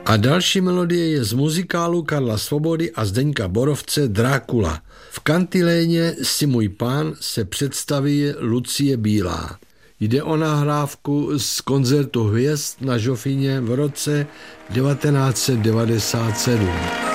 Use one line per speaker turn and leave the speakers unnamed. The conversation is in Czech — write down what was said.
A další melodie je z muzikálu Karla Svobody a Zdeňka Borovce Drákula. V kantiléně Si můj pán se představí Lucie Bílá. Jde o nahrávku z koncertu hvězd na Žofíně v roce 1997.